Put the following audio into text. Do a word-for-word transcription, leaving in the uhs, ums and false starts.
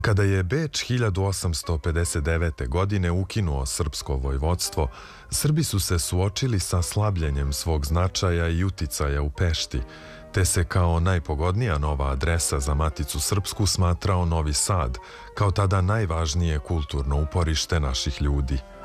Kada je Beč hiljadu osamsto pedeset devete. godine ukinuo srpsko vojvodstvo, Srbi su se suočili sa slabljenjem svog značaja i uticaja u Pešti, te se kao najpogodnija nova adresa za Maticu Srpsku smatrao Novi Sad, kao tada najvažnije kulturno uporište naših ljudi.